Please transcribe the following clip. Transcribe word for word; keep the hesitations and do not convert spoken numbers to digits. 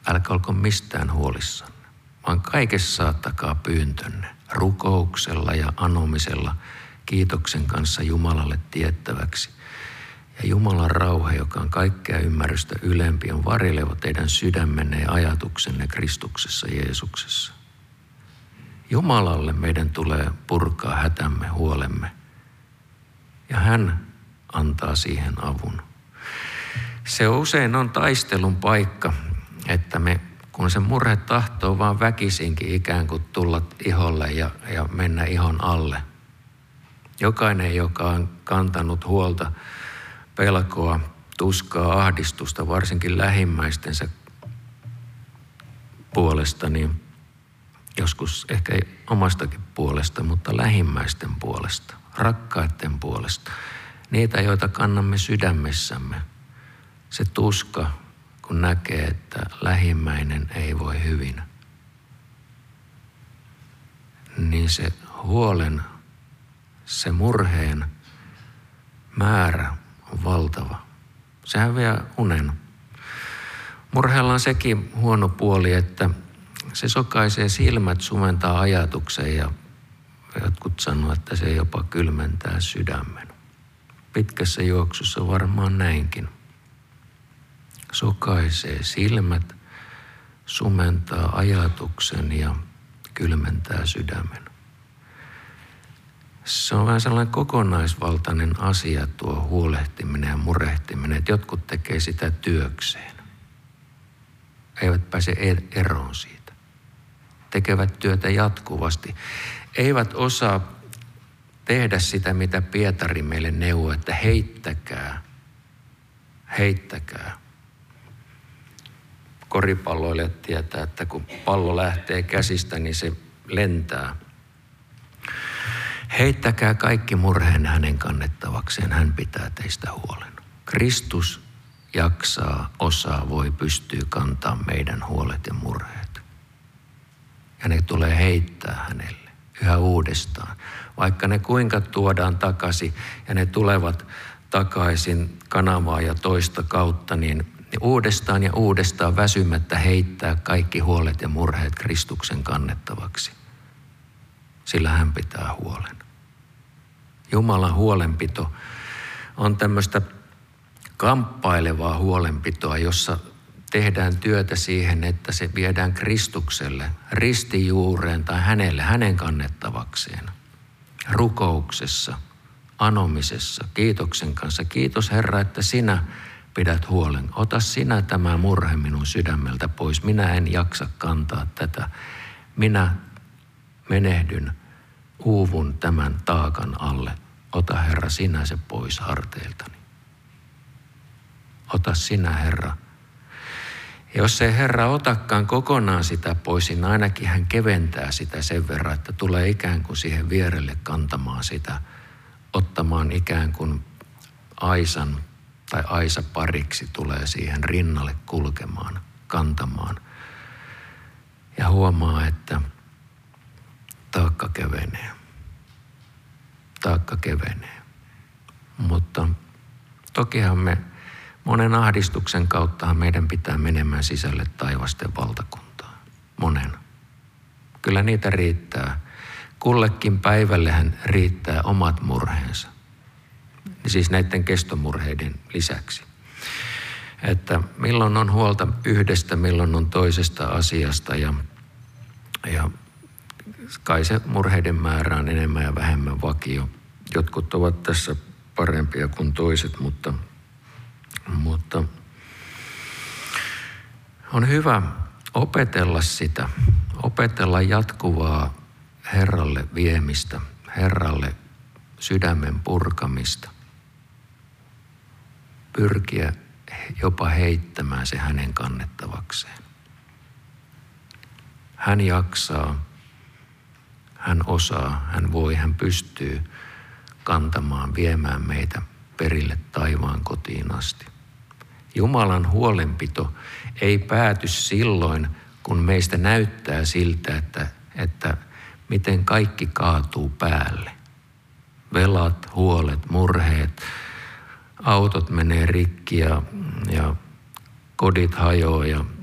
älkää olko mistään huolissanne, vaan kaikessa saattakaa pyyntönne rukouksella ja anomisella kiitoksen kanssa Jumalalle tiettäväksi. Ja Jumalan rauha, joka on kaikkea ymmärrystä ylempi, on varjeleva teidän sydämenne ja ajatuksenne Kristuksessa Jeesuksessa. Jumalalle meidän tulee purkaa hätämme, huolemme, ja hän antaa siihen avun. Se usein on taistelun paikka, että me, kun se murhe tahtoo vaan väkisinkin ikään kuin tulla iholle ja, ja mennä ihon alle. Jokainen, joka on kantanut huolta, pelkoa, tuskaa, ahdistusta, varsinkin lähimmäistensä puolesta, niin joskus ehkä ei omastakin puolesta, mutta lähimmäisten puolesta, rakkaiden puolesta. Niitä, joita kannamme sydämessämme. Se tuska, kun näkee, että lähimmäinen ei voi hyvin, niin se huolen, se murheen määrä on valtava. Sehän vie unen. Murheella on sekin huono puoli, että se sokaisee silmät, sumentaa ajatuksen ja jotkut sanoo, että se jopa kylmentää sydämen. Pitkässä juoksussa varmaan näinkin. Sokaisee silmät, sumentaa ajatuksen ja kylmentää sydämen. Se on vähän sellainen kokonaisvaltainen asia tuo huolehtiminen ja murehtiminen, että jotkut tekee sitä työkseen. Eivät pääse eroon siitä. Tekevät työtä jatkuvasti. Eivät osaa tehdä sitä, mitä Pietari meille neuvoo, että heittäkää, heittäkää. Koripalloilijat tietää, että kun pallo lähtee käsistä, niin se lentää. Heittäkää kaikki murheen hänen kannettavakseen, hän pitää teistä huolen. Kristus jaksaa, osaa, voi, pystyy kantaa meidän huolet ja murheet. Ja ne tulee heittää hänelle yhä uudestaan. Vaikka ne kuinka tuodaan takaisin ja ne tulevat takaisin kanavaa ja toista kautta, niin uudestaan ja uudestaan väsymättä heittää kaikki huolet ja murheet Kristuksen kannettavaksi. Sillä hän pitää huolen. Jumalan huolenpito on tämmöistä kamppailevaa huolenpitoa, jossa tehdään työtä siihen, että se viedään Kristukselle, ristijuureen tai hänelle, hänen kannettavakseen. Rukouksessa, anomisessa, kiitoksen kanssa. Kiitos Herra, että sinä pidät huolen. Ota sinä tämä murhe minun sydämeltä pois. Minä en jaksa kantaa tätä. Minä menehdyn, uuvun tämän taakan alle. Ota Herra sinä se pois harteiltani. Ota sinä Herra. Jos ei Herra otakaan kokonaan sitä pois, niin ainakin hän keventää sitä sen verran, että tulee ikään kuin siihen vierelle kantamaan sitä, ottamaan ikään kuin aisan tai aisa pariksi tulee siihen rinnalle kulkemaan, kantamaan. Ja huomaa, että taakka kevenee. Taakka kevenee. Mutta tokihan me monen ahdistuksen kauttahan meidän pitää menemään sisälle taivasten valtakuntaan. Monen. Kyllä niitä riittää. Kullekin päivällehän riittää omat murheensa. Siis näiden kestomurheiden lisäksi. Että milloin on huolta yhdestä, milloin on toisesta asiasta ja, ja kai se murheiden määrä on enemmän ja vähemmän vakio. Jotkut ovat tässä parempia kuin toiset, mutta, mutta on hyvä opetella sitä, opetella jatkuvaa Herralle viemistä, Herralle sydämen purkamista. Pyrkiä jopa heittämään se hänen kannettavakseen. Hän jaksaa, hän osaa, hän voi, hän pystyy kantamaan, viemään meitä perille taivaan kotiin asti. Jumalan huolenpito ei pääty silloin, kun meistä näyttää siltä, että, että miten kaikki kaatuu päälle. Velat, huolet, murheet, autot menee rikki ja, ja kodit hajoaa ja